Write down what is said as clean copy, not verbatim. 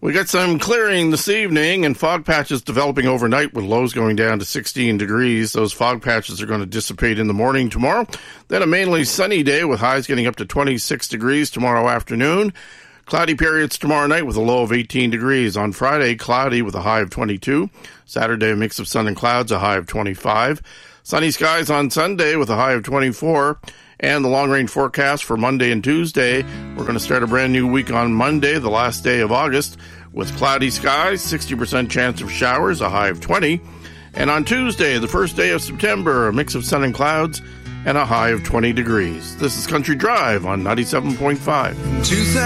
We got some clearing this evening and fog patches developing overnight with lows going down to 16 degrees. Those fog patches are going to dissipate in the morning tomorrow. Then a mainly sunny day with highs getting up to 26 degrees tomorrow afternoon. Cloudy periods tomorrow night with a low of 18 degrees. On Friday, cloudy with a high of 22. Saturday, a mix of sun and clouds, a high of 25. Sunny skies on Sunday with a high of 24. And the long-range forecast for Monday and Tuesday, we're going to start a brand new week on Monday, the last day of August, with cloudy skies, 60% chance of showers, a high of 20. And on Tuesday, the first day of September, a mix of sun and clouds, and a high of 20 degrees. This is Country Drive on 97.5.